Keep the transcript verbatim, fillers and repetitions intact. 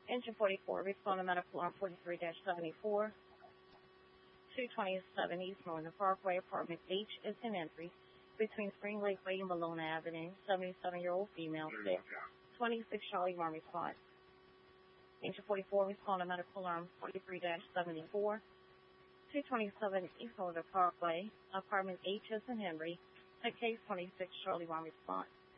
Engine forty-four, respond to medical alarm forty-three seventy-four. two twenty-seven East Northern Parkway, apartment H is an entry between Spring Lakeway and Bologna Avenue. seventy-seven-year-old female, sick. twenty-six Charlie One response. Engine forty-four, respond to medical alarm forty-three seventy-four. two twenty-seven East Northern Parkway, apartment H is in Henry. Case twenty-six Charlie One response.